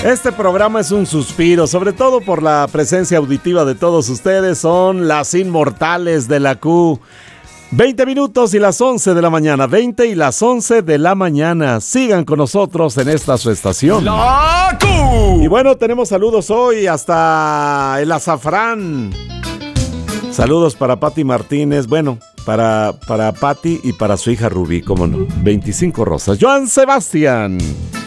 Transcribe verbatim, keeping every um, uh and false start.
Este programa es un suspiro, sobre todo por la presencia auditiva de todos ustedes. Son las inmortales de la Q. veinte minutos y las once de la mañana. veinte y las once de la mañana. Sigan con nosotros en esta su estación. La Q. Y bueno, tenemos saludos hoy hasta el azafrán. Saludos para Pati Martínez. Bueno, para, para Pati y para su hija Rubí, cómo no. veinticinco rosas. Joan Sebastián.